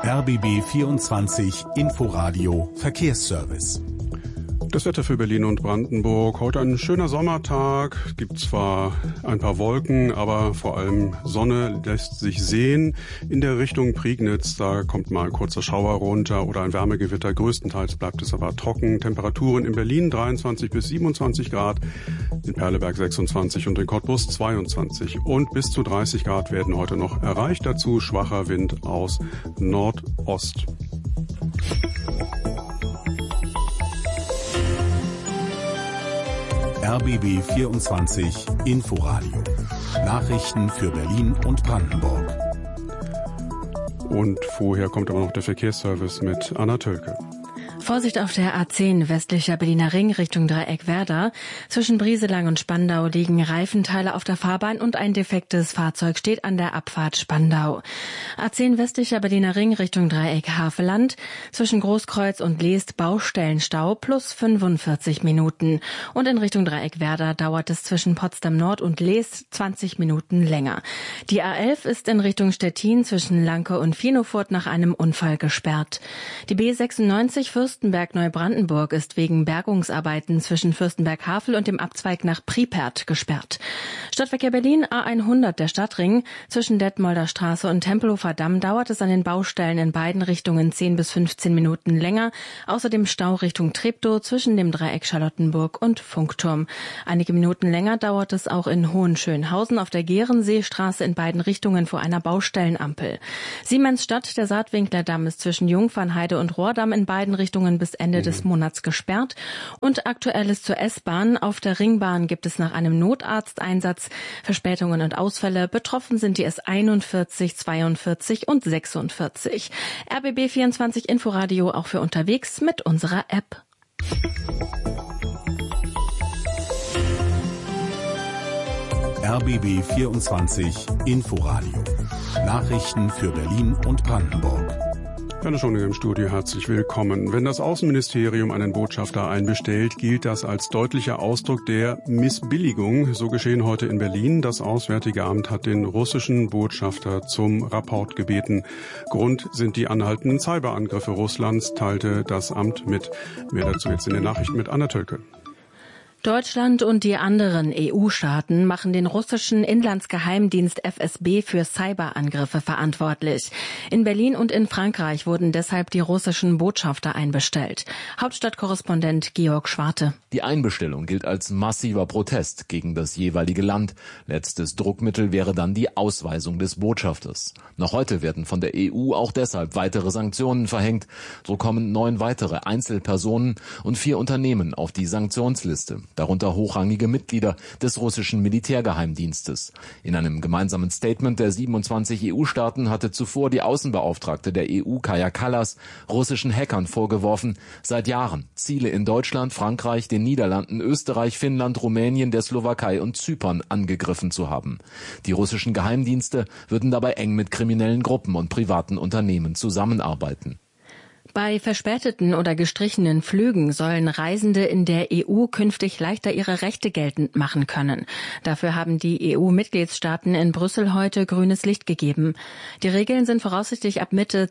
RBB 24 Inforadio Verkehrsservice. Das Wetter für Berlin und Brandenburg. Heute ein schöner Sommertag. Es gibt zwar ein paar Wolken, aber vor allem Sonne lässt sich sehen. In der Richtung Prignitz, da kommt mal ein kurzer Schauer runter oder ein Wärmegewitter. Größtenteils bleibt es aber trocken. Temperaturen in Berlin 23 bis 27 Grad, in Perleberg 26 und in Cottbus 22. Und bis zu 30 Grad werden heute noch erreicht. Dazu schwacher Wind aus Nordost. RBB 24 Inforadio. Nachrichten für Berlin und Brandenburg. Und vorher kommt aber noch der Verkehrsservice mit Anna Tölke. Vorsicht auf der A10 westlicher Berliner Ring Richtung Dreieck Werder. Zwischen Brieselang und Spandau liegen Reifenteile auf der Fahrbahn und ein defektes Fahrzeug steht an der Abfahrt Spandau. A10 westlicher Berliner Ring Richtung Dreieck Havelland. Zwischen Großkreuz und Leest Baustellenstau plus 45 Minuten. Und in Richtung Dreieck Werder dauert es zwischen Potsdam Nord und Leest 20 Minuten länger. Die A11 ist in Richtung Stettin zwischen Lanke und Finofurt nach einem Unfall gesperrt. Die B96 Fürstenberg-Neubrandenburg ist wegen Bergungsarbeiten zwischen Fürstenberg-Havel und dem Abzweig nach Pripert gesperrt. Stadtverkehr Berlin A100 der Stadtring. Zwischen Detmolder Straße und Tempelhofer Damm dauert es an den Baustellen in beiden Richtungen 10 bis 15 Minuten länger. Außerdem Stau Richtung Treptow zwischen dem Dreieck Charlottenburg und Funkturm. Einige Minuten länger dauert es auch in Hohenschönhausen auf der Gehrenseestraße in beiden Richtungen vor einer Baustellenampel. Siemensstadt, der Saatwinkler Damm ist zwischen Jungfernheide und Rohrdamm in beiden Richtungen bis Ende des Monats gesperrt. Und Aktuelles zur S-Bahn. Auf der Ringbahn gibt es nach einem Notarzteinsatz Verspätungen und Ausfälle. Betroffen sind die S41, 42 und 46. RBB 24 Inforadio auch für unterwegs mit unserer App. RBB 24 Inforadio. Nachrichten für Berlin und Brandenburg. Eine Stunde im Studio, herzlich willkommen. Wenn das Außenministerium einen Botschafter einbestellt, gilt das als deutlicher Ausdruck der Missbilligung. So geschehen heute in Berlin. Das Auswärtige Amt hat den russischen Botschafter zum Rapport gebeten. Grund sind die anhaltenden Cyberangriffe Russlands, teilte das Amt mit. Mehr dazu jetzt in den Nachrichten mit Anna Tölke. Deutschland und die anderen EU-Staaten machen den russischen Inlandsgeheimdienst FSB für Cyberangriffe verantwortlich. In Berlin und in Frankreich wurden deshalb die russischen Botschafter einbestellt. Hauptstadtkorrespondent Georg Schwarte. Die Einbestellung gilt als massiver Protest gegen das jeweilige Land. Letztes Druckmittel wäre dann die Ausweisung des Botschafters. Noch heute werden von der EU auch deshalb weitere Sanktionen verhängt. So kommen 9 weitere Einzelpersonen und 4 Unternehmen auf die Sanktionsliste. Darunter hochrangige Mitglieder des russischen Militärgeheimdienstes. In einem gemeinsamen Statement der 27 EU-Staaten hatte zuvor die Außenbeauftragte der EU, Kaja Kallas, russischen Hackern vorgeworfen, seit Jahren Ziele in Deutschland, Frankreich, den Niederlanden, Österreich, Finnland, Rumänien, der Slowakei und Zypern angegriffen zu haben. Die russischen Geheimdienste würden dabei eng mit kriminellen Gruppen und privaten Unternehmen zusammenarbeiten. Bei verspäteten oder gestrichenen Flügen sollen Reisende in der EU künftig leichter ihre Rechte geltend machen können. Dafür haben die EU-Mitgliedstaaten in Brüssel heute grünes Licht gegeben. Die Regeln sind voraussichtlich ab Mitte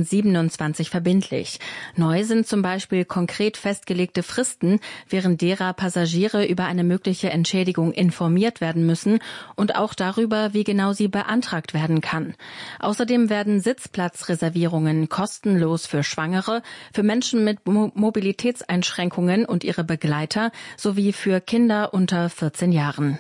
2027 verbindlich. Neu sind zum Beispiel konkret festgelegte Fristen, während derer Passagiere über eine mögliche Entschädigung informiert werden müssen und auch darüber, wie genau sie beantragt werden kann. Außerdem werden Sitzplatzreservierungen kostenlos für Schwangere, für Menschen mit Mobilitätseinschränkungen und ihre Begleiter sowie für Kinder unter 14 Jahren.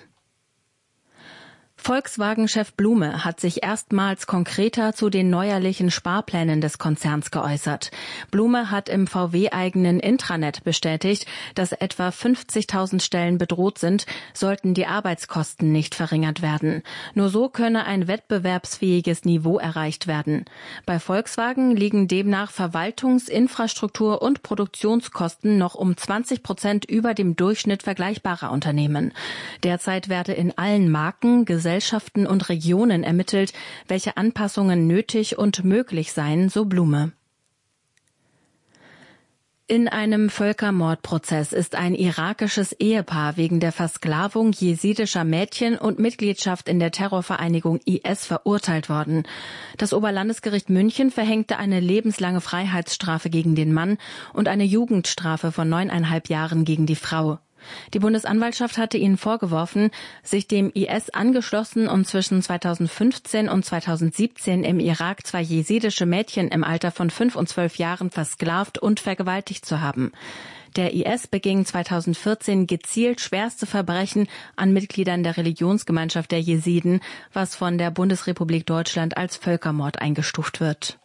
Volkswagen-Chef Blume hat sich erstmals konkreter zu den neuerlichen Sparplänen des Konzerns geäußert. Blume hat im VW-eigenen Intranet bestätigt, dass etwa 50.000 Stellen bedroht sind, sollten die Arbeitskosten nicht verringert werden. Nur so könne ein wettbewerbsfähiges Niveau erreicht werden. Bei Volkswagen liegen demnach Verwaltungs-, Infrastruktur- und Produktionskosten noch um 20% über dem Durchschnitt vergleichbarer Unternehmen. Derzeit werde in allen Marken, Gesellschaften und Regionen ermittelt, welche Anpassungen nötig und möglich seien, so Blume. In einem Völkermordprozess ist ein irakisches Ehepaar wegen der Versklavung jesidischer Mädchen und Mitgliedschaft in der Terrorvereinigung IS verurteilt worden. Das Oberlandesgericht München verhängte eine lebenslange Freiheitsstrafe gegen den Mann und eine Jugendstrafe von 9,5 Jahren gegen die Frau. Die Bundesanwaltschaft hatte ihnen vorgeworfen, sich dem IS angeschlossen und zwischen 2015 und 2017 im Irak 2 jesidische Mädchen im Alter von 5 und 12 Jahren versklavt und vergewaltigt zu haben. Der IS beging 2014 gezielt schwerste Verbrechen an Mitgliedern der Religionsgemeinschaft der Jesiden, was von der Bundesrepublik Deutschland als Völkermord eingestuft wird.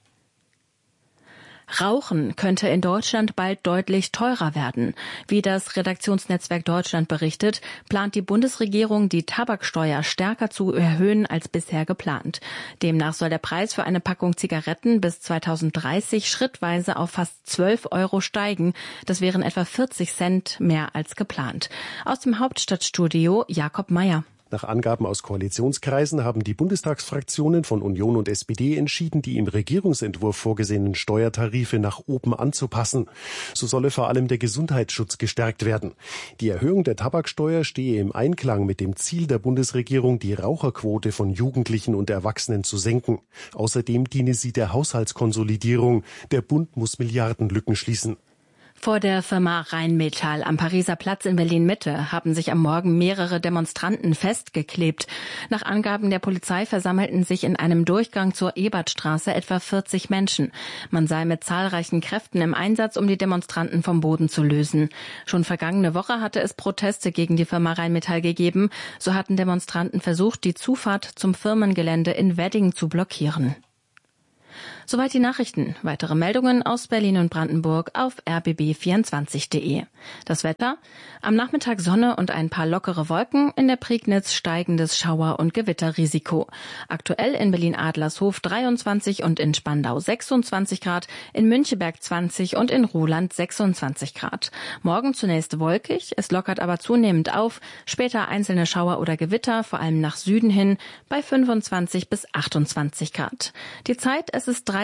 Rauchen könnte in Deutschland bald deutlich teurer werden. Wie das Redaktionsnetzwerk Deutschland berichtet, plant die Bundesregierung, die Tabaksteuer stärker zu erhöhen als bisher geplant. Demnach soll der Preis für eine Packung Zigaretten bis 2030 schrittweise auf fast 12 € steigen. Das wären etwa 40 Cent mehr als geplant. Aus dem Hauptstadtstudio Jakob Mayer. Nach Angaben aus Koalitionskreisen haben die Bundestagsfraktionen von Union und SPD entschieden, die im Regierungsentwurf vorgesehenen Steuertarife nach oben anzupassen. So solle vor allem der Gesundheitsschutz gestärkt werden. Die Erhöhung der Tabaksteuer stehe im Einklang mit dem Ziel der Bundesregierung, die Raucherquote von Jugendlichen und Erwachsenen zu senken. Außerdem diene sie der Haushaltskonsolidierung. Der Bund muss Milliardenlücken schließen. Vor der Firma Rheinmetall am Pariser Platz in Berlin-Mitte haben sich am Morgen mehrere Demonstranten festgeklebt. Nach Angaben der Polizei versammelten sich in einem Durchgang zur Ebertstraße etwa 40 Menschen. Man sei mit zahlreichen Kräften im Einsatz, um die Demonstranten vom Boden zu lösen. Schon vergangene Woche hatte es Proteste gegen die Firma Rheinmetall gegeben. So hatten Demonstranten versucht, die Zufahrt zum Firmengelände in Wedding zu blockieren. Soweit die Nachrichten. Weitere Meldungen aus Berlin und Brandenburg auf rbb24.de. Das Wetter: Am Nachmittag Sonne und ein paar lockere Wolken, in der Prignitz steigendes Schauer- und Gewitterrisiko. Aktuell in Berlin-Adlershof 23 und in Spandau 26 Grad, in Müncheberg 20 und in Ruhland 26 Grad. Morgen zunächst wolkig, es lockert aber zunehmend auf, später einzelne Schauer oder Gewitter, vor allem nach Süden hin, bei 25 bis 28 Grad. Die Zeit, es ist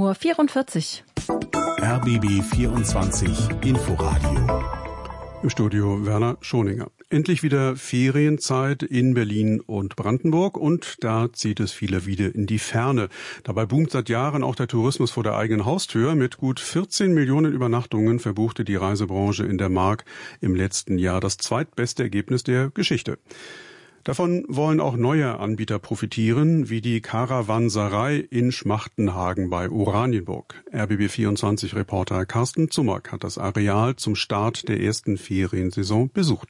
13:44 Uhr. RBB 24 Inforadio. Im Studio Werner Schoninger. Endlich wieder Ferienzeit in Berlin und Brandenburg und da zieht es viele wieder in die Ferne. Dabei boomt seit Jahren auch der Tourismus vor der eigenen Haustür. Mit gut 14 Millionen Übernachtungen verbuchte die Reisebranche in der Mark im letzten Jahr das zweitbeste Ergebnis der Geschichte. Davon wollen auch neue Anbieter profitieren, wie die Karawanserei in Schmachtenhagen bei Oranienburg. RBB24-Reporter Carsten Zummerk hat das Areal zum Start der ersten Feriensaison besucht.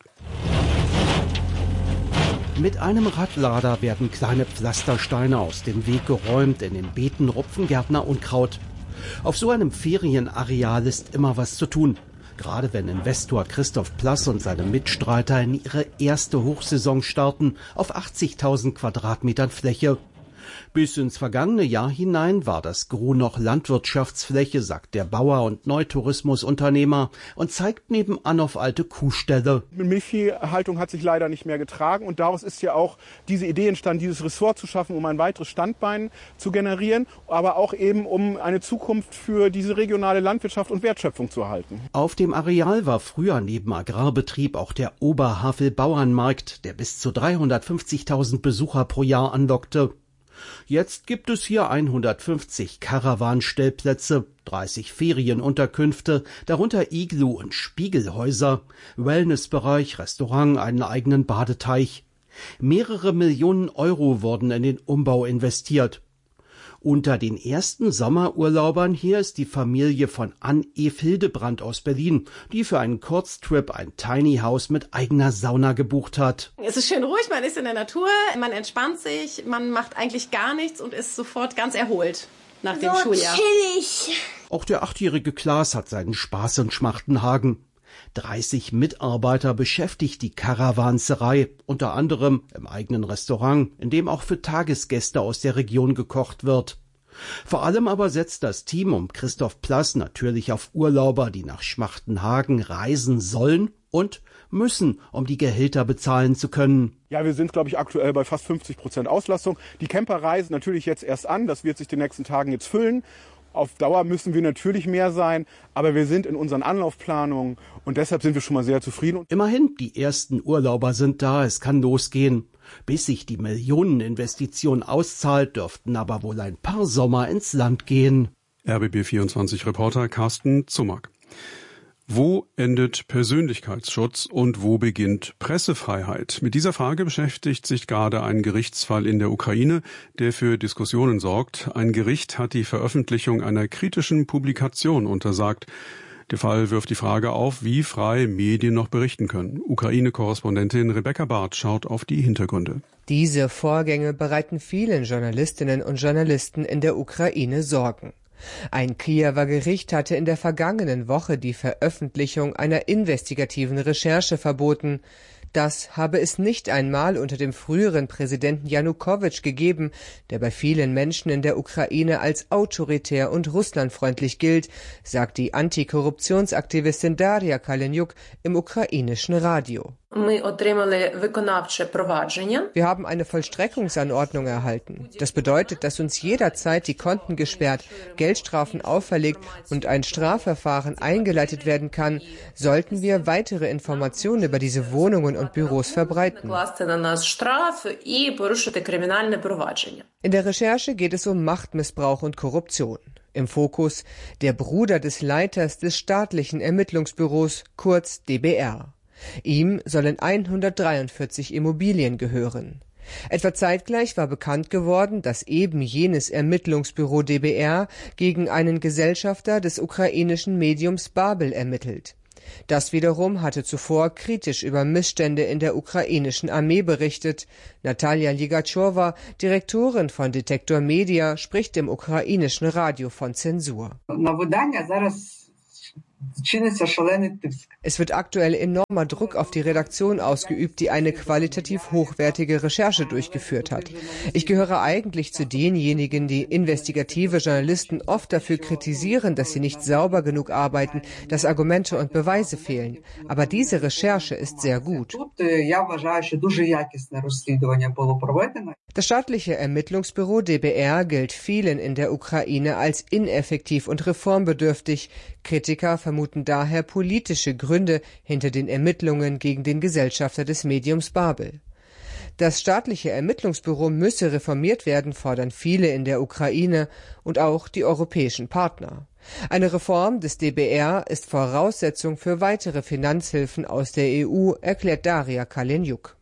Mit einem Radlader werden kleine Pflastersteine aus dem Weg geräumt, in den Beeten rupfen Gärtner Unkraut. Auf so einem Ferienareal ist immer was zu tun. Gerade wenn Investor Christoph Plass und seine Mitstreiter in ihre erste Hochsaison starten, auf 80.000 Quadratmetern Fläche. Bis ins vergangene Jahr hinein war das Gros noch Landwirtschaftsfläche, sagt der Bauer und Neutourismusunternehmer und zeigt nebenan auf alte Kuhställe. Milchviehhaltung hat sich leider nicht mehr getragen und daraus ist ja auch diese Idee entstanden, dieses Ressort zu schaffen, um ein weiteres Standbein zu generieren, aber auch eben um eine Zukunft für diese regionale Landwirtschaft und Wertschöpfung zu erhalten. Auf dem Areal war früher neben Agrarbetrieb auch der Oberhavel-Bauernmarkt, der bis zu 350.000 Besucher pro Jahr anlockte. Jetzt gibt es hier 150 Karawanstellplätze, 30 Ferienunterkünfte, darunter Iglu- und Spiegelhäuser, Wellnessbereich, Restaurant, einen eigenen Badeteich. Mehrere Millionen Euro wurden in den Umbau investiert. Unter den ersten Sommerurlaubern hier ist die Familie von Ann-Eve Hildebrand aus Berlin, die für einen Kurztrip ein Tiny House mit eigener Sauna gebucht hat. Es ist schön ruhig, man ist in der Natur, man entspannt sich, man macht eigentlich gar nichts und ist sofort ganz erholt nach dem Schuljahr. Chillig. Auch der 8-jährige Klaas hat seinen Spaß in Schmachtenhagen. 30 Mitarbeiter beschäftigt die Karawanserei, unter anderem im eigenen Restaurant, in dem auch für Tagesgäste aus der Region gekocht wird. Vor allem aber setzt das Team um Christoph Plass natürlich auf Urlauber, die nach Schmachtenhagen reisen sollen und müssen, um die Gehälter bezahlen zu können. Ja, wir sind, glaube ich, aktuell bei fast 50% Auslastung. Die Camper reisen natürlich jetzt erst an, das wird sich den nächsten Tagen jetzt füllen. Auf Dauer müssen wir natürlich mehr sein, aber wir sind in unseren Anlaufplanungen und deshalb sind wir schon mal sehr zufrieden. Immerhin, die ersten Urlauber sind da, es kann losgehen. Bis sich die Millioneninvestition auszahlt, dürften aber wohl ein paar Sommer ins Land gehen. RBB24-Reporter Carsten Zummack. Wo endet Persönlichkeitsschutz und wo beginnt Pressefreiheit? Mit dieser Frage beschäftigt sich gerade ein Gerichtsfall in der Ukraine, der für Diskussionen sorgt. Ein Gericht hat die Veröffentlichung einer kritischen Publikation untersagt. Der Fall wirft die Frage auf, wie frei Medien noch berichten können. Ukraine-Korrespondentin Rebecca Barth schaut auf die Hintergründe. Diese Vorgänge bereiten vielen Journalistinnen und Journalisten in der Ukraine Sorgen. Ein Kiewer Gericht hatte in der vergangenen Woche die Veröffentlichung einer investigativen Recherche verboten. Das habe es nicht einmal unter dem früheren Präsidenten Janukowitsch gegeben, der bei vielen Menschen in der Ukraine als autoritär und russlandfreundlich gilt, sagt die Antikorruptionsaktivistin Daria Kalenjuk im ukrainischen Radio. Wir haben eine Vollstreckungsanordnung erhalten. Das bedeutet, dass uns jederzeit die Konten gesperrt, Geldstrafen auferlegt und ein Strafverfahren eingeleitet werden kann, sollten wir weitere Informationen über diese Wohnungen und Büros verbreiten. In der Recherche geht es um Machtmissbrauch und Korruption. Im Fokus der Bruder des Leiters des staatlichen Ermittlungsbüros, kurz DBR. Ihm sollen 143 Immobilien gehören. Etwa zeitgleich war bekannt geworden, dass eben jenes Ermittlungsbüro DBR gegen einen Gesellschafter des ukrainischen Mediums Babel ermittelt. Das wiederum hatte zuvor kritisch über Missstände in der ukrainischen Armee berichtet. Natalia Ligachowa, Direktorin von Detektor Media, spricht im ukrainischen Radio von Zensur. Es wird aktuell enormer Druck auf die Redaktion ausgeübt, die eine qualitativ hochwertige Recherche durchgeführt hat. Ich gehöre eigentlich zu denjenigen, die investigative Journalisten oft dafür kritisieren, dass sie nicht sauber genug arbeiten, dass Argumente und Beweise fehlen. Aber diese Recherche ist sehr gut. Das staatliche Ermittlungsbüro DBR gilt vielen in der Ukraine als ineffektiv und reformbedürftig. Kritiker vermuten daher politische Gründe hinter den Ermittlungen gegen den Gesellschafter des Mediums Babel. Das staatliche Ermittlungsbüro müsse reformiert werden, fordern viele in der Ukraine und auch die europäischen Partner. Eine Reform des DBR ist Voraussetzung für weitere Finanzhilfen aus der EU, erklärt Daria Kalenjuk.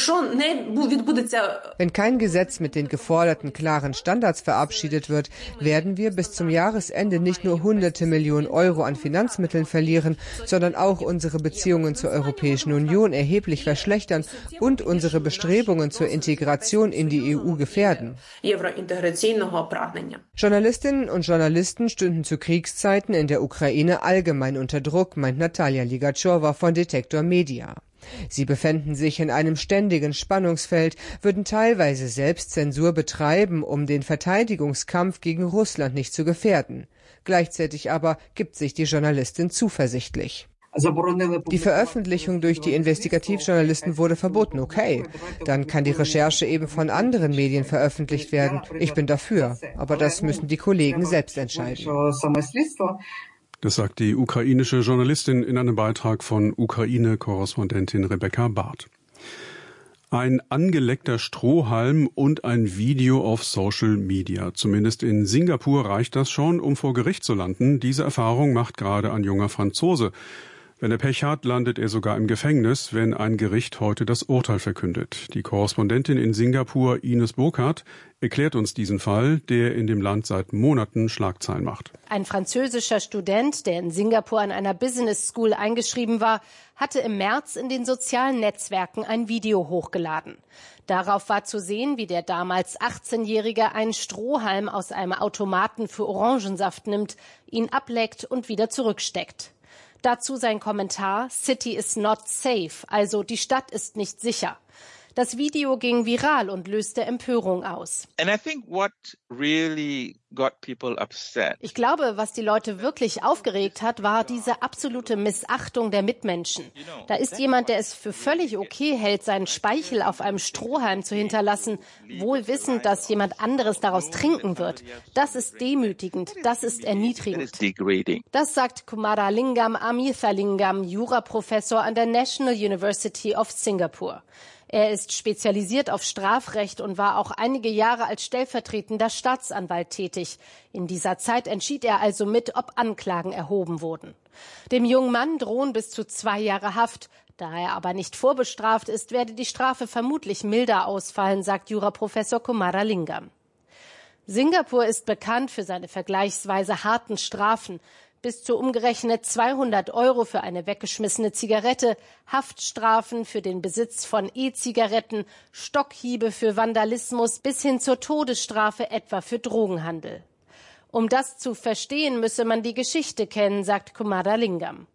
Wenn kein Gesetz mit den geforderten klaren Standards verabschiedet wird, werden wir bis zum Jahresende nicht nur hunderte Millionen Euro an Finanzmitteln verlieren, sondern auch unsere Beziehungen zur Europäischen Union erheblich verschlechtern und unsere Bestrebungen zur Integration in die EU gefährden. Journalistinnen und Journalisten stünden zu Kriegszeiten in der Ukraine allgemein unter Druck, meint Natalia Ligachowa von Detektor Media. Sie befänden sich in einem ständigen Spannungsfeld, würden teilweise Selbstzensur betreiben, um den Verteidigungskampf gegen Russland nicht zu gefährden. Gleichzeitig aber gibt sich die Journalistin zuversichtlich. Die Veröffentlichung durch die Investigativjournalisten wurde verboten, okay. Dann kann die Recherche eben von anderen Medien veröffentlicht werden. Ich bin dafür, aber das müssen die Kollegen selbst entscheiden. Das sagt die ukrainische Journalistin in einem Beitrag von Ukraine-Korrespondentin Rebecca Barth. Ein angeleckter Strohhalm und ein Video auf Social Media. Zumindest in Singapur reicht das schon, um vor Gericht zu landen. Diese Erfahrung macht gerade ein junger Franzose. Wenn er Pech hat, landet er sogar im Gefängnis, wenn ein Gericht heute das Urteil verkündet. Die Korrespondentin in Singapur, Ines Burkhardt, erklärt uns diesen Fall, der in dem Land seit Monaten Schlagzeilen macht. Ein französischer Student, der in Singapur an einer Business School eingeschrieben war, hatte im März in den sozialen Netzwerken ein Video hochgeladen. Darauf war zu sehen, wie der damals 18-Jährige einen Strohhalm aus einem Automaten für Orangensaft nimmt, ihn ableckt und wieder zurücksteckt. Dazu sein Kommentar: City is not safe, also die Stadt ist nicht sicher. Das Video ging viral und löste Empörung aus. Ich glaube, was die Leute wirklich aufgeregt hat, war diese absolute Missachtung der Mitmenschen. Da ist jemand, der es für völlig okay hält, seinen Speichel auf einem Strohhalm zu hinterlassen, wohl wissend, dass jemand anderes daraus trinken wird. Das ist demütigend, das ist erniedrigend. Das sagt Kumaralingam Amithalingam, Juraprofessor an der National University of Singapore. Er ist spezialisiert auf Strafrecht und war auch einige Jahre als stellvertretender Staatsanwalt tätig. In dieser Zeit entschied er also mit, ob Anklagen erhoben wurden. Dem jungen Mann drohen bis zu 2 Jahre Haft. Da er aber nicht vorbestraft ist, werde die Strafe vermutlich milder ausfallen, sagt Juraprofessor Kumaralingam. Singapur ist bekannt für seine vergleichsweise harten Strafen. Bis zu umgerechnet 200 € für eine weggeschmissene Zigarette, Haftstrafen für den Besitz von E-Zigaretten, Stockhiebe für Vandalismus bis hin zur Todesstrafe etwa für Drogenhandel. Um das zu verstehen, müsse man die Geschichte kennen, sagt Kumaralingam.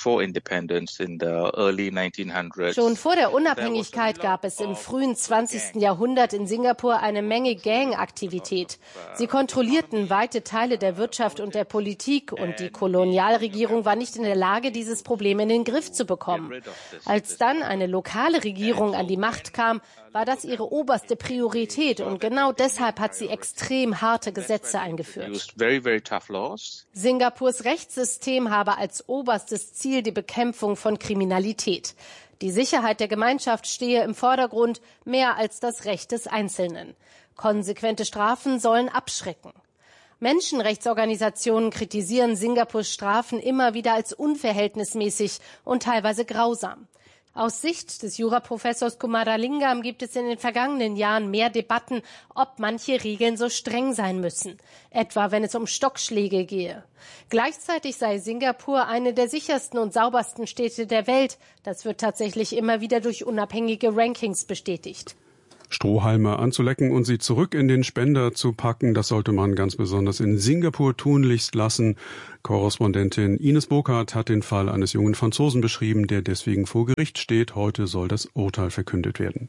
Schon vor der Unabhängigkeit gab es im frühen 20. Jahrhundert in Singapur eine Menge Gangaktivität. Sie kontrollierten weite Teile der Wirtschaft und der Politik und die Kolonialregierung war nicht in der Lage, dieses Problem in den Griff zu bekommen. Als dann eine lokale Regierung an die Macht kam, war das ihre oberste Priorität und genau deshalb hat sie extrem harte Gesetze eingeführt. Singapurs Rechtssystem habe als oberstes Ziel die Bekämpfung von Kriminalität. Die Sicherheit der Gemeinschaft stehe im Vordergrund, mehr als das Recht des Einzelnen. Konsequente Strafen sollen abschrecken. Menschenrechtsorganisationen kritisieren Singapurs Strafen immer wieder als unverhältnismäßig und teilweise grausam. Aus Sicht des Juraprofessors Kumaralingam gibt es in den vergangenen Jahren mehr Debatten, ob manche Regeln so streng sein müssen, etwa wenn es um Stockschläge gehe. Gleichzeitig sei Singapur eine der sichersten und saubersten Städte der Welt. Das wird tatsächlich immer wieder durch unabhängige Rankings bestätigt. Strohhalme anzulecken und sie zurück in den Spender zu packen, das sollte man ganz besonders in Singapur tunlichst lassen. Korrespondentin Ines Burkhardt hat den Fall eines jungen Franzosen beschrieben, der deswegen vor Gericht steht. Heute soll das Urteil verkündet werden.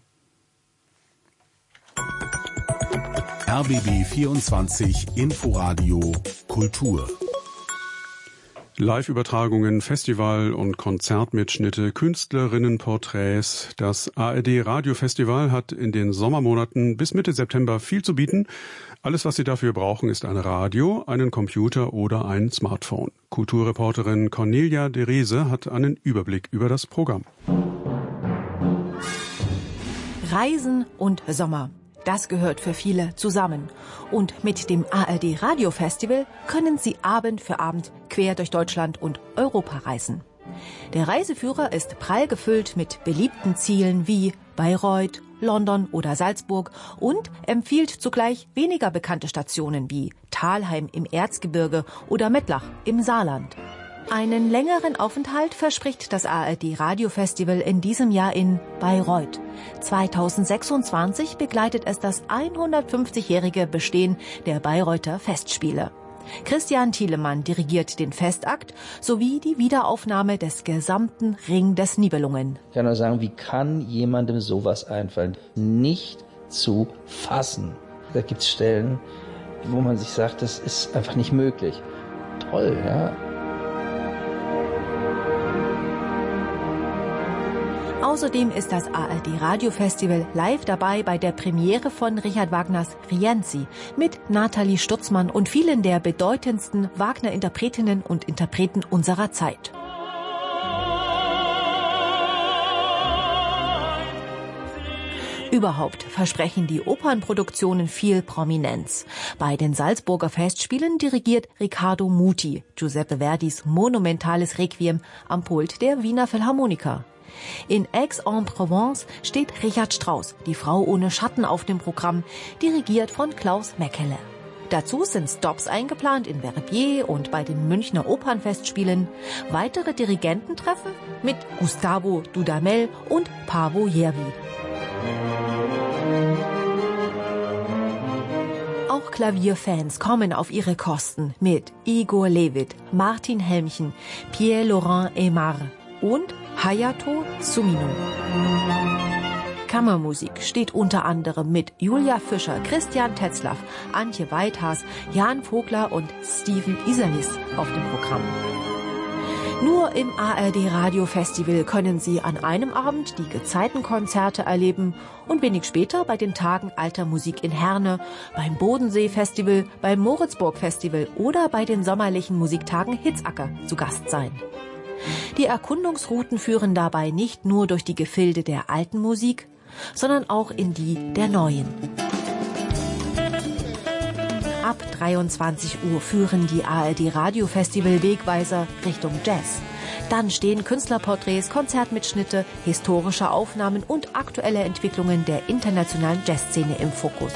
RBB 24 Inforadio Kultur. Live-Übertragungen, Festival- und Konzertmitschnitte, Künstlerinnenporträts. Das ARD-Radiofestival hat in den Sommermonaten bis Mitte September viel zu bieten. Alles, was Sie dafür brauchen, ist ein Radio, einen Computer oder ein Smartphone. Kulturreporterin Cornelia de Riese hat einen Überblick über das Programm. Reisen und Sommer. Das gehört für viele zusammen. Und mit dem ARD Radio Festival können Sie Abend für Abend quer durch Deutschland und Europa reisen. Der Reiseführer ist prall gefüllt mit beliebten Zielen wie Bayreuth, London oder Salzburg und empfiehlt zugleich weniger bekannte Stationen wie Thalheim im Erzgebirge oder Mettlach im Saarland. Einen längeren Aufenthalt verspricht das ARD Radio Festival in diesem Jahr in Bayreuth. 2026 begleitet es das 150-jährige Bestehen der Bayreuther Festspiele. Christian Thielemann dirigiert den Festakt sowie die Wiederaufnahme des gesamten Ring des Nibelungen. Ich kann nur sagen, wie kann jemandem sowas einfallen? Nicht zu fassen. Da gibt es Stellen, wo man sich sagt, das ist einfach nicht möglich. Toll, ja. Außerdem ist das ARD Radio Festival live dabei bei der Premiere von Richard Wagners Rienzi mit Nathalie Stutzmann und vielen der bedeutendsten Wagner-Interpretinnen und Interpreten unserer Zeit. Überhaupt versprechen die Opernproduktionen viel Prominenz. Bei den Salzburger Festspielen dirigiert Riccardo Muti, Giuseppe Verdis monumentales Requiem am Pult der Wiener Philharmoniker. In Aix-en-Provence steht Richard Strauss, die Frau ohne Schatten, auf dem Programm, dirigiert von Klaus Mekele. Dazu sind Stops eingeplant in Verbier und bei den Münchner Opernfestspielen. Weitere Dirigententreffen mit Gustavo Dudamel und Paavo Järvi. Auch Klavierfans kommen auf ihre Kosten mit Igor Levit, Martin Helmchen, Pierre-Laurent Aimard und Hayato Sumino. Kammermusik steht unter anderem mit Julia Fischer, Christian Tetzlaff, Antje Weithas, Jan Vogler und Steven Isernis auf dem Programm. Nur im ARD Radio Festival können Sie an einem Abend die Gezeitenkonzerte erleben und wenig später bei den Tagen Alter Musik in Herne, beim Bodensee Festival, beim Moritzburg Festival oder bei den sommerlichen Musiktagen Hitzacker zu Gast sein. Die Erkundungsrouten führen dabei nicht nur durch die Gefilde der alten Musik, sondern auch in die der neuen. Ab 23 Uhr führen die ARD Radio Festival Wegweiser Richtung Jazz. Dann stehen Künstlerporträts, Konzertmitschnitte, historische Aufnahmen und aktuelle Entwicklungen der internationalen Jazzszene im Fokus.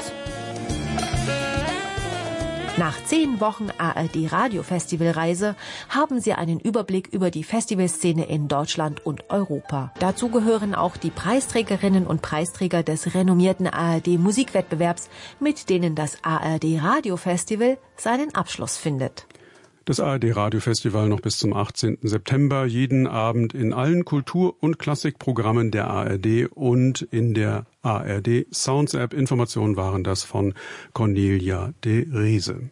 Nach 10 Wochen ARD Radio Festivalreise haben Sie einen Überblick über die Festivalszene in Deutschland und Europa. Dazu gehören auch die Preisträgerinnen und Preisträger des renommierten ARD Musikwettbewerbs, mit denen das ARD Radio Festival seinen Abschluss findet. Das ARD Radio Festival noch bis zum 18. September, jeden Abend in allen Kultur- und Klassikprogrammen der ARD und in der ARD Sounds App. Informationen waren das von Cornelia de Riese.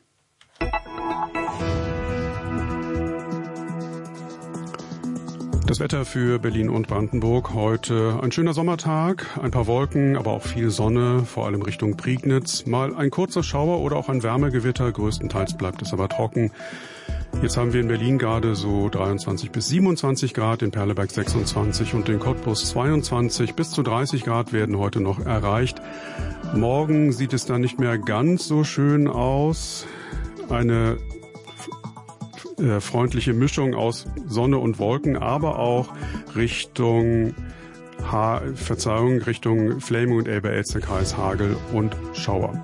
Das Wetter für Berlin und Brandenburg heute ein schöner Sommertag, ein paar Wolken, aber auch viel Sonne, vor allem Richtung Prignitz. Mal ein kurzer Schauer oder auch ein Wärmegewitter, größtenteils bleibt es aber trocken. Jetzt haben wir in Berlin gerade so 23 bis 27 Grad, in Perleberg 26 und in Cottbus 22. Bis zu 30 Grad werden heute noch erreicht. Morgen sieht es dann nicht mehr ganz so schön aus. Eine freundliche Mischung aus Sonne und Wolken, aber auch Richtung Flaming und Elbe-Elster-Kreis, Hagel und Schauer.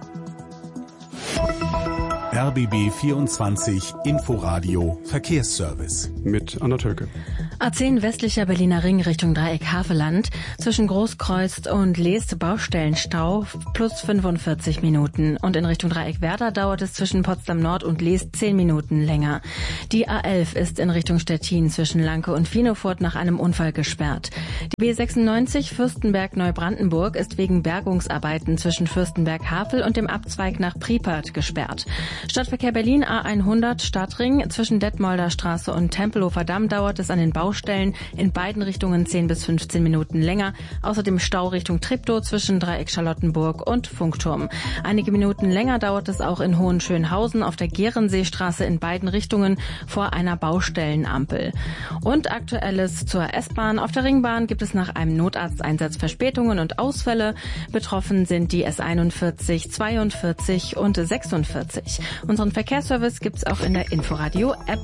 RBB 24 Inforadio Verkehrsservice mit Anna Tölke. A10 westlicher Berliner Ring Richtung Dreieck Havelland. Zwischen Großkreuz und Leest Baustellenstau plus 45 Minuten. Und in Richtung Dreieck Werder dauert es zwischen Potsdam Nord und Leest 10 Minuten länger. Die A11 ist in Richtung Stettin zwischen Lanke und Finofurt nach einem Unfall gesperrt. Die B96 Fürstenberg-Neubrandenburg ist wegen Bergungsarbeiten zwischen Fürstenberg-Havel und dem Abzweig nach Priepert gesperrt. Stadtverkehr Berlin A100 Stadtring zwischen Detmolder Straße und Tempelhofer Damm dauert es an den Baustellen in beiden Richtungen 10 bis 15 Minuten länger. Außerdem Stau Richtung Treptow zwischen Dreieck Charlottenburg und Funkturm. Einige Minuten länger dauert es auch in Hohenschönhausen auf der Gehrenseestraße in beiden Richtungen vor einer Baustellenampel. Und Aktuelles zur S-Bahn. Auf der Ringbahn gibt es nach einem Notarzteinsatz Verspätungen und Ausfälle. Betroffen sind die S41, 42 und 46. Unseren Verkehrsservice gibt's auch in der Inforadio-App.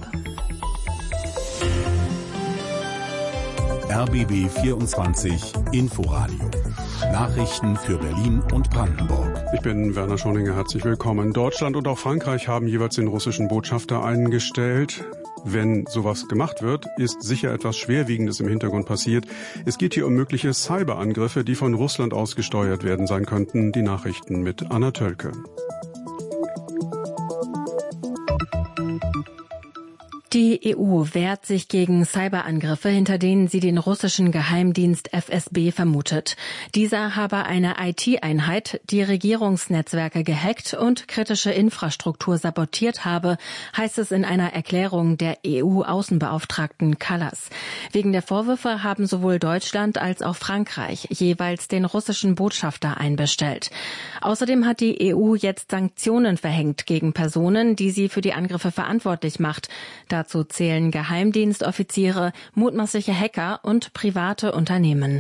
RBB 24 Inforadio. Nachrichten für Berlin und Brandenburg. Ich bin Werner Schoninger, herzlich willkommen. Deutschland und auch Frankreich haben jeweils den russischen Botschafter eingestellt. Wenn sowas gemacht wird, ist sicher etwas Schwerwiegendes im Hintergrund passiert. Es geht hier um mögliche Cyberangriffe, die von Russland aus gesteuert werden sein könnten. Die Nachrichten mit Anna Tölke. Die EU wehrt sich gegen Cyberangriffe, hinter denen sie den russischen Geheimdienst FSB vermutet. Dieser habe eine IT-Einheit, die Regierungsnetzwerke gehackt und kritische Infrastruktur sabotiert habe, heißt es in einer Erklärung der EU-Außenbeauftragten Kallas. Wegen der Vorwürfe haben sowohl Deutschland als auch Frankreich jeweils den russischen Botschafter einbestellt. Außerdem hat die EU jetzt Sanktionen verhängt gegen Personen, die sie für die Angriffe verantwortlich macht. Dazu zählen Geheimdienstoffiziere, mutmaßliche Hacker und private Unternehmen.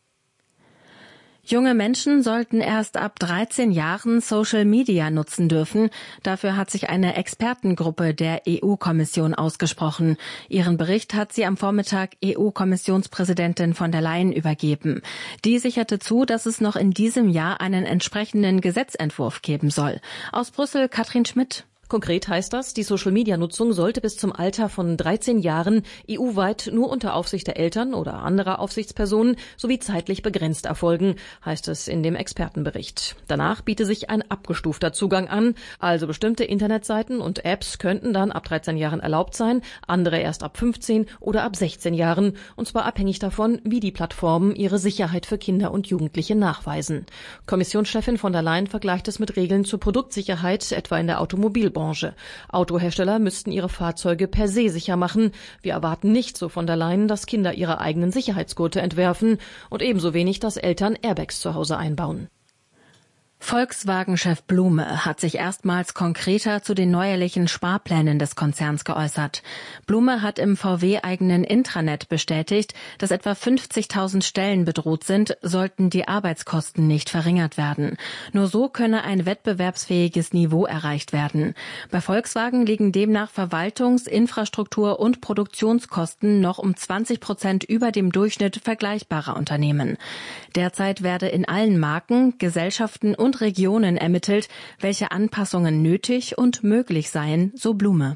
Junge Menschen sollten erst ab 13 Jahren Social Media nutzen dürfen. Dafür hat sich eine Expertengruppe der EU-Kommission ausgesprochen. Ihren Bericht hat sie am Vormittag EU-Kommissionspräsidentin von der Leyen übergeben. Die sicherte zu, dass es noch in diesem Jahr einen entsprechenden Gesetzentwurf geben soll. Aus Brüssel Katrin Schmidt. Konkret heißt das, die Social-Media-Nutzung sollte bis zum Alter von 13 Jahren EU-weit nur unter Aufsicht der Eltern oder anderer Aufsichtspersonen sowie zeitlich begrenzt erfolgen, heißt es in dem Expertenbericht. Danach biete sich ein abgestufter Zugang an, also bestimmte Internetseiten und Apps könnten dann ab 13 Jahren erlaubt sein, andere erst ab 15 oder ab 16 Jahren, und zwar abhängig davon, wie die Plattformen ihre Sicherheit für Kinder und Jugendliche nachweisen. Kommissionschefin von der Leyen vergleicht es mit Regeln zur Produktsicherheit, etwa in der Automobilbranche. Autohersteller müssten ihre Fahrzeuge per se sicher machen. Wir erwarten nicht, so von der Leyen, dass Kinder ihre eigenen Sicherheitsgurte entwerfen und ebenso wenig, dass Eltern Airbags zu Hause einbauen. Volkswagen-Chef Blume hat sich erstmals konkreter zu den neuerlichen Sparplänen des Konzerns geäußert. Blume hat im VW-eigenen Intranet bestätigt, dass etwa 50.000 Stellen bedroht sind, sollten die Arbeitskosten nicht verringert werden. Nur so könne ein wettbewerbsfähiges Niveau erreicht werden. Bei Volkswagen liegen demnach Verwaltungs-, Infrastruktur- und Produktionskosten noch um 20% über dem Durchschnitt vergleichbarer Unternehmen. Derzeit werde in allen Marken, Gesellschaften und Regionen ermittelt, welche Anpassungen nötig und möglich seien, so Blume.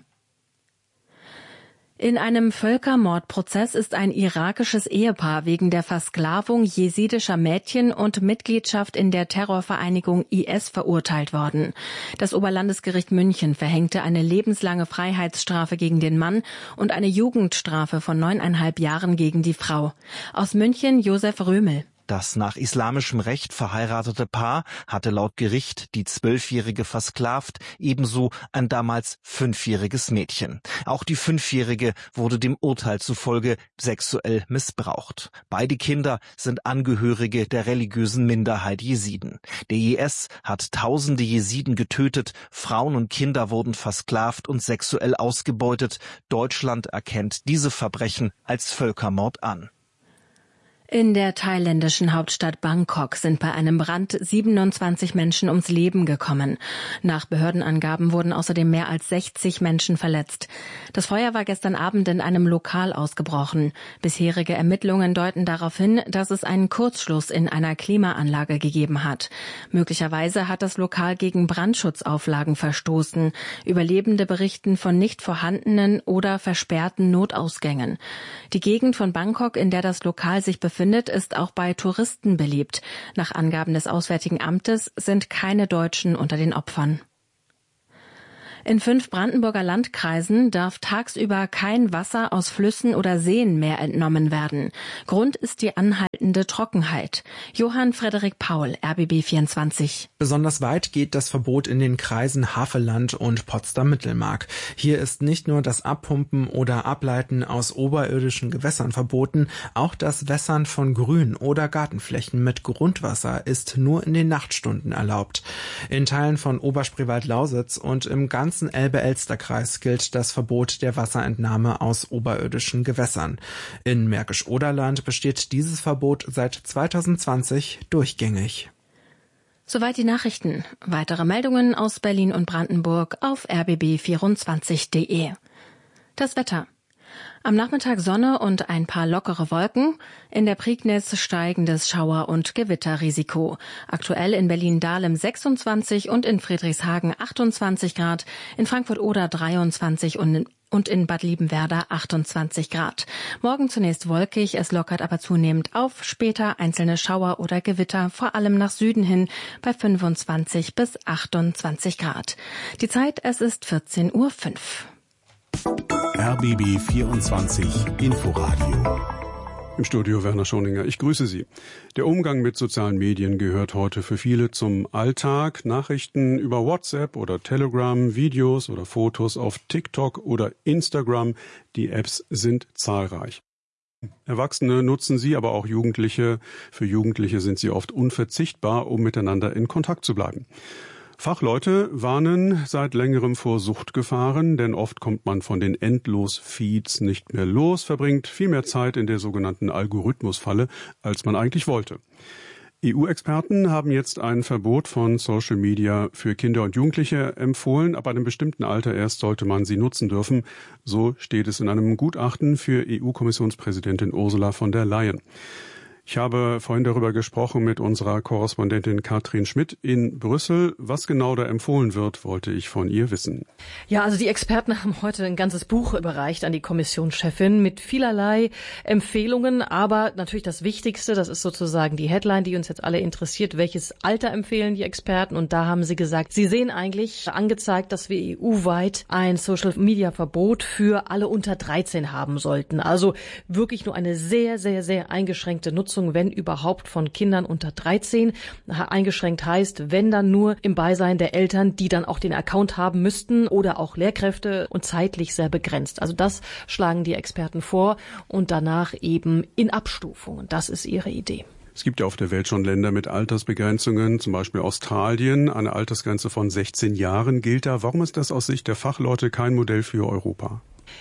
In einem Völkermordprozess ist ein irakisches Ehepaar wegen der Versklavung jesidischer Mädchen und Mitgliedschaft in der Terrorvereinigung IS verurteilt worden. Das Oberlandesgericht München verhängte eine lebenslange Freiheitsstrafe gegen den Mann und eine Jugendstrafe von 9,5 Jahren gegen die Frau. Aus München Josef Römel. Das nach islamischem Recht verheiratete Paar hatte laut Gericht die 12-Jährige versklavt, ebenso ein damals 5-jähriges Mädchen. Auch die 5-Jährige wurde dem Urteil zufolge sexuell missbraucht. Beide Kinder sind Angehörige der religiösen Minderheit Jesiden. Der IS hat tausende Jesiden getötet, Frauen und Kinder wurden versklavt und sexuell ausgebeutet. Deutschland erkennt diese Verbrechen als Völkermord an. In der thailändischen Hauptstadt Bangkok sind bei einem Brand 27 Menschen ums Leben gekommen. Nach Behördenangaben wurden außerdem mehr als 60 Menschen verletzt. Das Feuer war gestern Abend in einem Lokal ausgebrochen. Bisherige Ermittlungen deuten darauf hin, dass es einen Kurzschluss in einer Klimaanlage gegeben hat. Möglicherweise hat das Lokal gegen Brandschutzauflagen verstoßen. Überlebende berichten von nicht vorhandenen oder versperrten Notausgängen. Die Gegend von Bangkok, in der das Lokal sich befindet, ist auch bei Touristen beliebt. Nach Angaben des Auswärtigen Amtes sind keine Deutschen unter den Opfern. In 5 Brandenburger Landkreisen darf tagsüber kein Wasser aus Flüssen oder Seen mehr entnommen werden. Grund ist die anhaltende Trockenheit. Johann Frederik Paul, RBB 24. Besonders weit geht das Verbot in den Kreisen Havelland und Potsdam-Mittelmark. Hier ist nicht nur das Abpumpen oder Ableiten aus oberirdischen Gewässern verboten, auch das Wässern von Grün- oder Gartenflächen mit Grundwasser ist nur in den Nachtstunden erlaubt. In Teilen von Oberspreewald-Lausitz und im ganzen Elbe-Elster-Kreis gilt das Verbot der Wasserentnahme aus oberirdischen Gewässern. In Märkisch-Oderland besteht dieses Verbot seit 2020 durchgängig. Soweit die Nachrichten. Weitere Meldungen aus Berlin und Brandenburg auf rbb24.de. Das Wetter. Am Nachmittag Sonne und ein paar lockere Wolken. In der Prignitz steigendes Schauer- und Gewitterrisiko. Aktuell in Berlin-Dahlem 26 und in Friedrichshagen 28 Grad, in Frankfurt-Oder 23 und in Bad Liebenwerda 28 Grad. Morgen zunächst wolkig, es lockert aber zunehmend auf. Später einzelne Schauer oder Gewitter, vor allem nach Süden hin, bei 25 bis 28 Grad. Die Zeit, es ist 14:05 Uhr. RBB 24 Inforadio. Im Studio Werner Schoninger. Ich grüße Sie. Der Umgang mit sozialen Medien gehört heute für viele zum Alltag. Nachrichten über WhatsApp oder Telegram, Videos oder Fotos auf TikTok oder Instagram. Die Apps sind zahlreich. Erwachsene nutzen sie, aber auch Jugendliche. Für Jugendliche sind sie oft unverzichtbar, um miteinander in Kontakt zu bleiben. Fachleute warnen seit längerem vor Suchtgefahren, denn oft kommt man von den Endlos-Feeds nicht mehr los, verbringt viel mehr Zeit in der sogenannten Algorithmusfalle, als man eigentlich wollte. EU-Experten haben jetzt ein Verbot von Social Media für Kinder und Jugendliche empfohlen. Ab einem bestimmten Alter erst sollte man sie nutzen dürfen. So steht es in einem Gutachten für EU-Kommissionspräsidentin Ursula von der Leyen. Ich habe vorhin darüber gesprochen mit unserer Korrespondentin Katrin Schmidt in Brüssel. Was genau da empfohlen wird, wollte ich von ihr wissen. Ja, also die Experten haben heute ein ganzes Buch überreicht an die Kommissionschefin mit vielerlei Empfehlungen. Aber natürlich das Wichtigste, das ist sozusagen die Headline, die uns jetzt alle interessiert. Welches Alter empfehlen die Experten? Und da haben sie gesagt, sie sehen eigentlich angezeigt, dass wir EU-weit ein Social-Media-Verbot für alle unter 13 haben sollten. Also wirklich nur eine sehr, sehr, sehr eingeschränkte Nutzung, wenn überhaupt, von Kindern unter 13. Eingeschränkt heißt, wenn dann nur im Beisein der Eltern, die dann auch den Account haben müssten, oder auch Lehrkräfte, und zeitlich sehr begrenzt. Also das schlagen die Experten vor und danach eben in Abstufungen. Das ist ihre Idee. Es gibt ja auf der Welt schon Länder mit Altersbegrenzungen, zum Beispiel Australien. Eine Altersgrenze von 16 Jahren gilt da. Warum ist das aus Sicht der Fachleute kein Modell für Europa?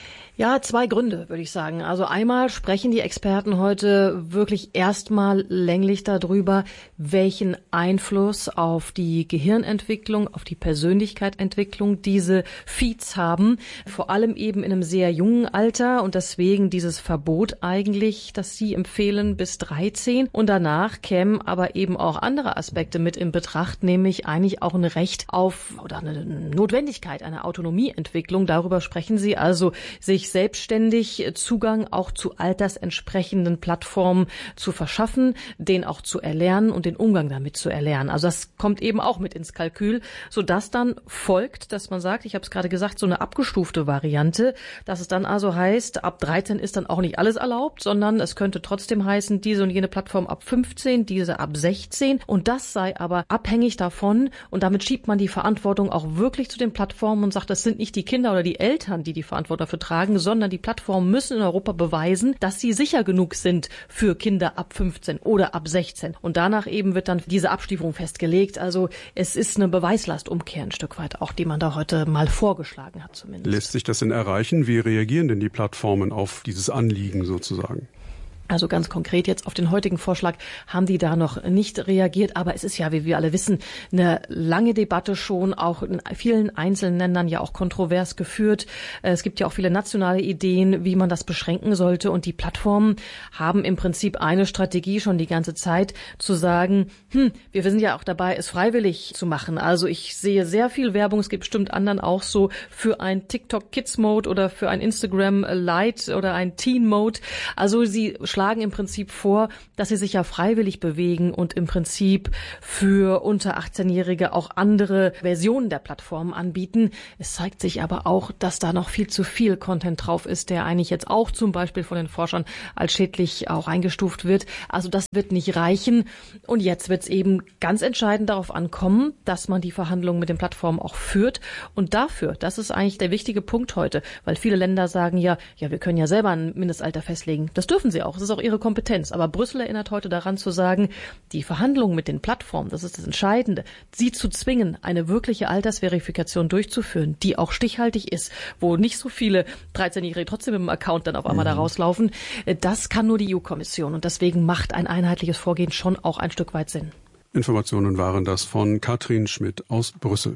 Ja, 2 Gründe, würde ich sagen. Also einmal sprechen die Experten heute wirklich erstmal länglich darüber, welchen Einfluss auf die Gehirnentwicklung, auf die Persönlichkeitsentwicklung diese Feeds haben. Vor allem eben in einem sehr jungen Alter, und deswegen dieses Verbot eigentlich, das sie empfehlen, bis 13. Und danach kämen aber eben auch andere Aspekte mit in Betracht, nämlich eigentlich auch ein Recht auf oder eine Notwendigkeit, eine Autonomieentwicklung. Darüber sprechen sie, also sich selbstständig Zugang auch zu altersentsprechenden Plattformen zu verschaffen, den auch zu erlernen und den Umgang damit zu erlernen. Also das kommt eben auch mit ins Kalkül, sodass dann folgt, dass man sagt, ich habe es gerade gesagt, so eine abgestufte Variante, dass es dann also heißt, ab 13 ist dann auch nicht alles erlaubt, sondern es könnte trotzdem heißen, diese und jene Plattform ab 15, diese ab 16, und das sei aber abhängig davon, und damit schiebt man die Verantwortung auch wirklich zu den Plattformen und sagt, das sind nicht die Kinder oder die Eltern, die die Verantwortung dafür tragen, sondern die Plattformen müssen in Europa beweisen, dass sie sicher genug sind für Kinder ab 15 oder ab 16. Und danach eben wird dann diese Abstufung festgelegt. Also es ist eine Beweislastumkehr ein Stück weit auch, die man da heute mal vorgeschlagen hat zumindest. Lässt sich das denn erreichen? Wie reagieren denn die Plattformen auf dieses Anliegen sozusagen? Also ganz konkret jetzt auf den heutigen Vorschlag haben die da noch nicht reagiert. Aber es ist ja, wie wir alle wissen, eine lange Debatte schon, auch in vielen einzelnen Ländern ja auch kontrovers geführt. Es gibt ja auch viele nationale Ideen, wie man das beschränken sollte. Und die Plattformen haben im Prinzip eine Strategie schon die ganze Zeit, zu sagen, wir sind ja auch dabei, es freiwillig zu machen. Also ich sehe sehr viel Werbung, es gibt bestimmt anderen auch so, für ein TikTok Kids Mode oder für ein Instagram Lite oder ein Teen Mode. Also sie schlagen im Prinzip vor, dass sie sich ja freiwillig bewegen und im Prinzip für unter 18-Jährige auch andere Versionen der Plattformen anbieten. Es zeigt sich aber auch, dass da noch viel zu viel Content drauf ist, der eigentlich jetzt auch zum Beispiel von den Forschern als schädlich auch eingestuft wird. Also das wird nicht reichen. Und jetzt wird es eben ganz entscheidend darauf ankommen, dass man die Verhandlungen mit den Plattformen auch führt. Und dafür, das ist eigentlich der wichtige Punkt heute, weil viele Länder sagen ja, wir können ja selber ein Mindestalter festlegen. Das dürfen sie auch. Das ist auch ihre Kompetenz. Aber Brüssel erinnert heute daran zu sagen, die Verhandlungen mit den Plattformen, das ist das Entscheidende, sie zu zwingen, eine wirkliche Altersverifikation durchzuführen, die auch stichhaltig ist, wo nicht so viele 13-Jährige trotzdem mit dem Account dann auf einmal da rauslaufen, das kann nur die EU-Kommission. Und deswegen macht ein einheitliches Vorgehen schon auch ein Stück weit Sinn. Informationen waren das von Katrin Schmidt aus Brüssel.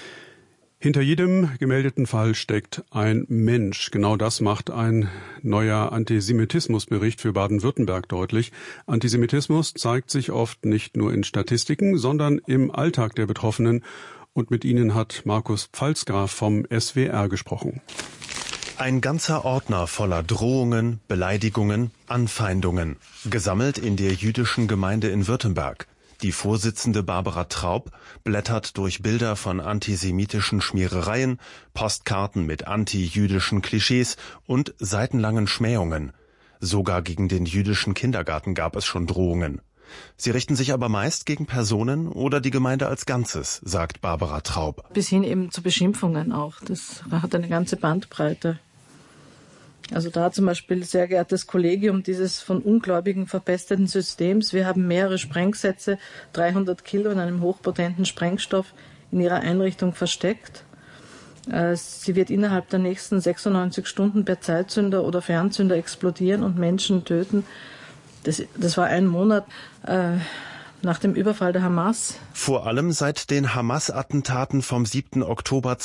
Hinter jedem gemeldeten Fall steckt ein Mensch. Genau das macht ein neuer Antisemitismusbericht für Baden-Württemberg deutlich. Antisemitismus zeigt sich oft nicht nur in Statistiken, sondern im Alltag der Betroffenen. Und mit ihnen hat Markus Pfalzgraf vom SWR gesprochen. Ein ganzer Ordner voller Drohungen, Beleidigungen, Anfeindungen, gesammelt in der jüdischen Gemeinde in Württemberg. Die Vorsitzende Barbara Traub blättert durch Bilder von antisemitischen Schmierereien, Postkarten mit anti-jüdischen Klischees und seitenlangen Schmähungen. Sogar gegen den jüdischen Kindergarten gab es schon Drohungen. Sie richten sich aber meist gegen Personen oder die Gemeinde als Ganzes, sagt Barbara Traub. Bis hin eben zu Beschimpfungen auch. Das hat eine ganze Bandbreite. Also da zum Beispiel, sehr geehrtes Kollegium dieses von Ungläubigen verpesteten Systems, wir haben mehrere Sprengsätze, 300 Kilo in einem hochpotenten Sprengstoff in ihrer Einrichtung versteckt. Sie wird innerhalb der nächsten 96 Stunden per Zeitzünder oder Fernzünder explodieren und Menschen töten. Das war ein Monat nach dem Überfall der Hamas. Vor allem seit den Hamas-Attentaten vom 7. Oktober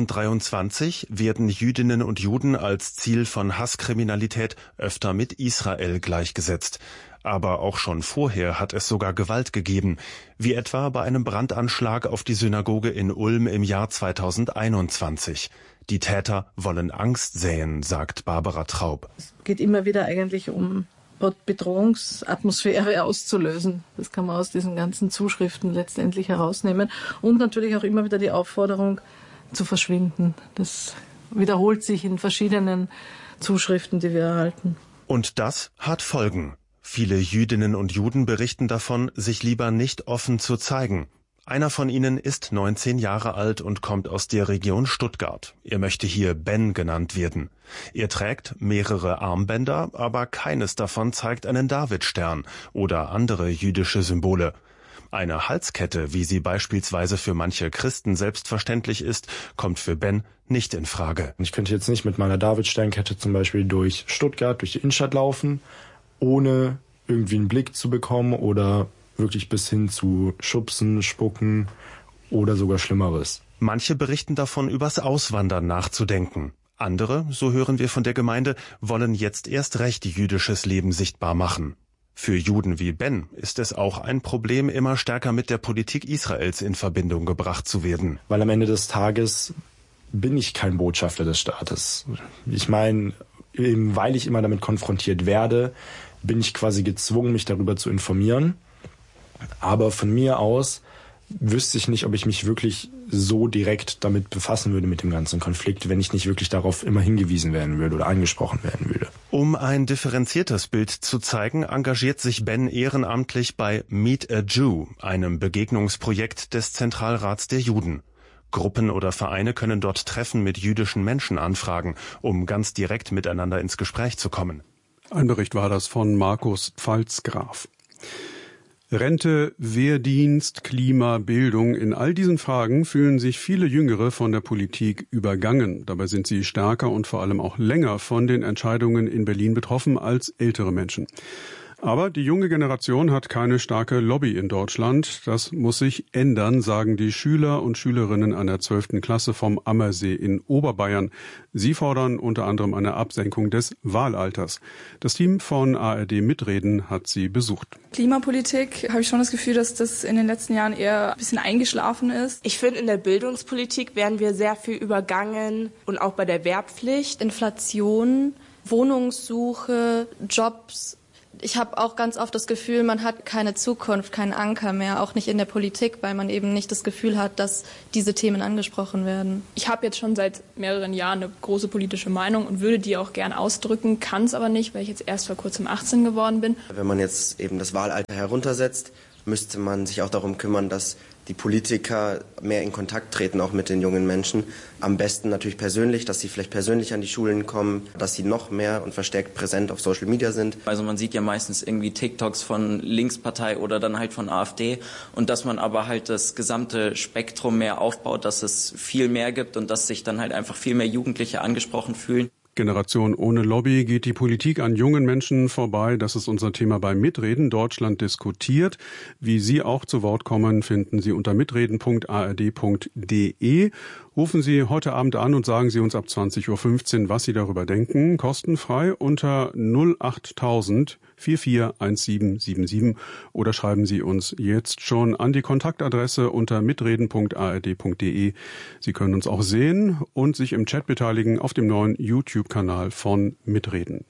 2023 werden Jüdinnen und Juden als Ziel von Hasskriminalität öfter mit Israel gleichgesetzt. Aber auch schon vorher hat es sogar Gewalt gegeben, wie etwa bei einem Brandanschlag auf die Synagoge in Ulm im Jahr 2021. Die Täter wollen Angst säen, sagt Barbara Traub. Es geht immer wieder eigentlich um Bedrohungsatmosphäre auszulösen. Das kann man aus diesen ganzen Zuschriften letztendlich herausnehmen. Und natürlich auch immer wieder die Aufforderung zu verschwinden. Das wiederholt sich in verschiedenen Zuschriften, die wir erhalten. Und das hat Folgen. Viele Jüdinnen und Juden berichten davon, sich lieber nicht offen zu zeigen. Einer von ihnen ist 19 Jahre alt und kommt aus der Region Stuttgart. Er möchte hier Ben genannt werden. Er trägt mehrere Armbänder, aber keines davon zeigt einen Davidstern oder andere jüdische Symbole. Eine Halskette, wie sie beispielsweise für manche Christen selbstverständlich ist, kommt für Ben nicht in Frage. Ich könnte jetzt nicht mit meiner Davidsternkette zum Beispiel durch Stuttgart, durch die Innenstadt laufen, ohne irgendwie einen Blick zu bekommen oder wirklich bis hin zu Schubsen, Spucken oder sogar Schlimmeres. Manche berichten davon, übers Auswandern nachzudenken. Andere, so hören wir von der Gemeinde, wollen jetzt erst recht jüdisches Leben sichtbar machen. Für Juden wie Ben ist es auch ein Problem, immer stärker mit der Politik Israels in Verbindung gebracht zu werden. Weil am Ende des Tages bin ich kein Botschafter des Staates. Ich meine, eben weil ich immer damit konfrontiert werde, bin ich quasi gezwungen, mich darüber zu informieren. Aber von mir aus wüsste ich nicht, ob ich mich wirklich so direkt damit befassen würde mit dem ganzen Konflikt, wenn ich nicht wirklich darauf immer hingewiesen werden würde oder angesprochen werden würde. Um ein differenziertes Bild zu zeigen, engagiert sich Ben ehrenamtlich bei Meet a Jew, einem Begegnungsprojekt des Zentralrats der Juden. Gruppen oder Vereine können dort Treffen mit jüdischen Menschen anfragen, um ganz direkt miteinander ins Gespräch zu kommen. Ein Bericht war das von Markus Pfalzgraf. Rente, Wehrdienst, Klima, Bildung, in all diesen Fragen fühlen sich viele Jüngere von der Politik übergangen. Dabei sind sie stärker und vor allem auch länger von den Entscheidungen in Berlin betroffen als ältere Menschen. Aber die junge Generation hat keine starke Lobby in Deutschland. Das muss sich ändern, sagen die Schüler und Schülerinnen einer 12. Klasse vom Ammersee in Oberbayern. Sie fordern unter anderem eine Absenkung des Wahlalters. Das Team von ARD Mitreden hat sie besucht. Klimapolitik habe ich schon das Gefühl, dass das in den letzten Jahren eher ein bisschen eingeschlafen ist. Ich finde, in der Bildungspolitik werden wir sehr viel übergangen und auch bei der Wehrpflicht. Inflation, Wohnungssuche, Jobs. Ich habe auch ganz oft das Gefühl, man hat keine Zukunft, keinen Anker mehr, auch nicht in der Politik, weil man eben nicht das Gefühl hat, dass diese Themen angesprochen werden. Ich habe jetzt schon seit mehreren Jahren eine große politische Meinung und würde die auch gern ausdrücken, kann es aber nicht, weil ich jetzt erst vor kurzem 18 geworden bin. Wenn man jetzt eben das Wahlalter heruntersetzt, müsste man sich auch darum kümmern, dass die Politiker mehr in Kontakt treten, auch mit den jungen Menschen. Am besten natürlich persönlich, dass sie vielleicht persönlich an die Schulen kommen, dass sie noch mehr und verstärkt präsent auf Social Media sind. Also man sieht ja meistens irgendwie TikToks von Linkspartei oder dann halt von AfD und dass man aber halt das gesamte Spektrum mehr aufbaut, dass es viel mehr gibt und dass sich dann halt einfach viel mehr Jugendliche angesprochen fühlen. Generation ohne Lobby, geht die Politik an jungen Menschen vorbei. Das ist unser Thema beim Mitreden. Deutschland diskutiert. Wie Sie auch zu Wort kommen, finden Sie unter mitreden.ard.de. Rufen Sie heute Abend an und sagen Sie uns ab 20.15 Uhr, was Sie darüber denken. Kostenfrei unter 08000 441777 oder schreiben Sie uns jetzt schon an die Kontaktadresse unter mitreden.ard.de. Sie können uns auch sehen und sich im Chat beteiligen auf dem neuen YouTube-Kanal von Mitreden.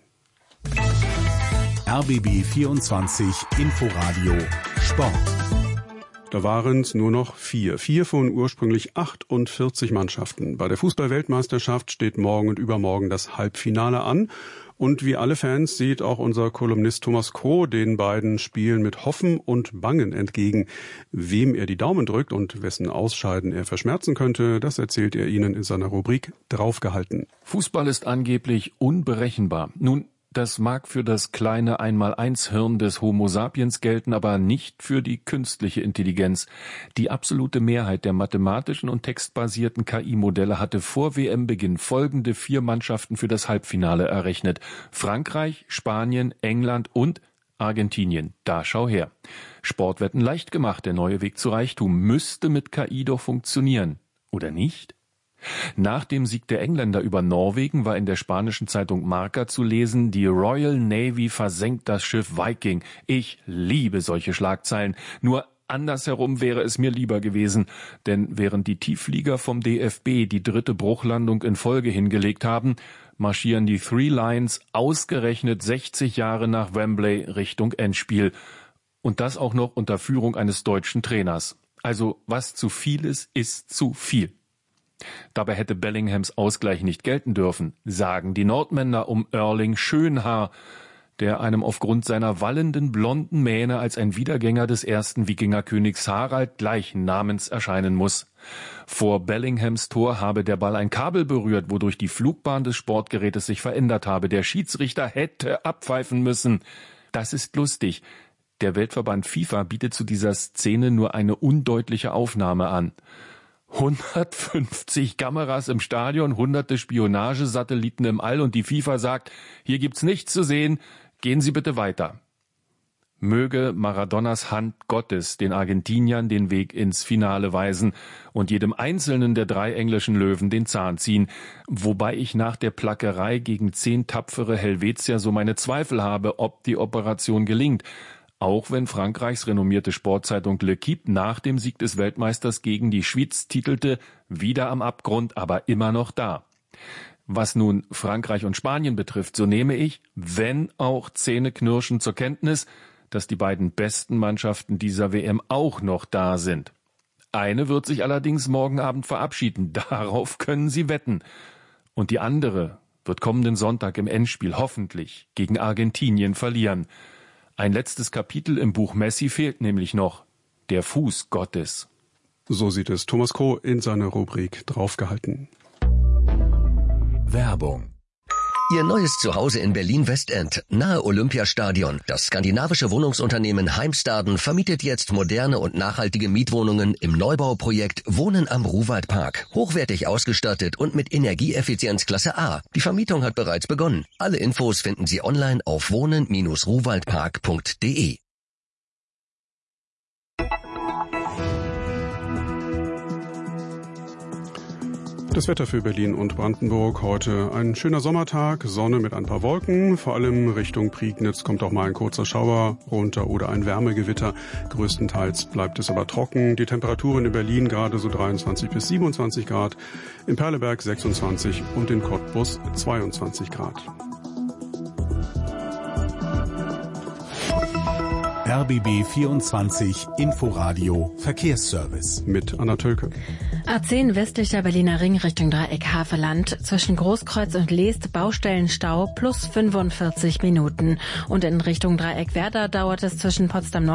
RBB 24 Inforadio Sport. Da waren es nur noch 4 von ursprünglich 48 Mannschaften. Bei der Fußball-Weltmeisterschaft steht morgen und übermorgen das Halbfinale an. Und wie alle Fans sieht auch unser Kolumnist Thomas Kroh den beiden Spielen mit Hoffen und Bangen entgegen. Wem er die Daumen drückt und wessen Ausscheiden er verschmerzen könnte, das erzählt er Ihnen in seiner Rubrik Draufgehalten. Fußball ist angeblich unberechenbar. Nun, das mag für das kleine Einmal-Eins-Hirn des Homo sapiens gelten, aber nicht für die künstliche Intelligenz. Die absolute Mehrheit der mathematischen und textbasierten KI-Modelle hatte vor WM-Beginn folgende 4 Mannschaften für das Halbfinale errechnet: Frankreich, Spanien, England und Argentinien. Da schau her. Sportwetten leicht gemacht, der neue Weg zu Reichtum müsste mit KI doch funktionieren. Oder nicht? Nach dem Sieg der Engländer über Norwegen war in der spanischen Zeitung Marca zu lesen, die Royal Navy versenkt das Schiff Viking. Ich liebe solche Schlagzeilen. Nur andersherum wäre es mir lieber gewesen, denn während die Tiefflieger vom DFB die 3. Bruchlandung in Folge hingelegt haben, marschieren die Three Lions ausgerechnet 60 Jahre nach Wembley Richtung Endspiel. Und das auch noch unter Führung eines deutschen Trainers. Also was zu viel ist zu viel. Dabei hätte Bellinghams Ausgleich nicht gelten dürfen, sagen die Nordmänner um Erling Schönhaar, der einem aufgrund seiner wallenden blonden Mähne als ein Wiedergänger des ersten Wikingerkönigs Harald gleichen Namens erscheinen muss. Vor Bellinghams Tor habe der Ball ein Kabel berührt, wodurch die Flugbahn des Sportgerätes sich verändert habe. Der Schiedsrichter hätte abpfeifen müssen. Das ist lustig. Der Weltverband FIFA bietet zu dieser Szene nur eine undeutliche Aufnahme an. 150 Kameras im Stadion, hunderte Spionagesatelliten im All und die FIFA sagt, hier gibt's nichts zu sehen, gehen Sie bitte weiter. Möge Maradonas Hand Gottes den Argentiniern den Weg ins Finale weisen und jedem einzelnen der 3 englischen Löwen den Zahn ziehen, wobei ich nach der Plackerei gegen 10 tapfere Helvetier so meine Zweifel habe, ob die Operation gelingt. Auch wenn Frankreichs renommierte Sportzeitung L'Équipe nach dem Sieg des Weltmeisters gegen die Schweiz titelte, wieder am Abgrund, aber immer noch da. Was nun Frankreich und Spanien betrifft, so nehme ich, wenn auch zähneknirschend zur Kenntnis, dass die beiden besten Mannschaften dieser WM auch noch da sind. Eine wird sich allerdings morgen Abend verabschieden, darauf können Sie wetten. Und die andere wird kommenden Sonntag im Endspiel hoffentlich gegen Argentinien verlieren. Ein letztes Kapitel im Buch Messi fehlt nämlich noch, der Fuß Gottes. So sieht es Thomas Kroh in seiner Rubrik draufgehalten. Werbung. Ihr neues Zuhause in Berlin-Westend, nahe Olympiastadion. Das skandinavische Wohnungsunternehmen Heimstaden vermietet jetzt moderne und nachhaltige Mietwohnungen im Neubauprojekt Wohnen am Ruwaldpark. Hochwertig ausgestattet und mit Energieeffizienz Klasse A. Die Vermietung hat bereits begonnen. Alle Infos finden Sie online auf wohnen-ruwaldpark.de. Das Wetter für Berlin und Brandenburg heute ein schöner Sommertag, Sonne mit ein paar Wolken, vor allem Richtung Prignitz kommt auch mal ein kurzer Schauer runter oder ein Wärmegewitter. Größtenteils bleibt es aber trocken. Die Temperaturen in Berlin gerade so 23 bis 27 Grad, in Perleberg 26 und in Cottbus 22 Grad. RBB 24 Inforadio Verkehrsservice mit Anna Tölke. A10 westlicher Berliner Ring Richtung Dreieck Havelland. Zwischen Großkreuz und Leest Baustellenstau plus 45 Minuten. Und in Richtung Dreieck Werder dauert es zwischen Potsdam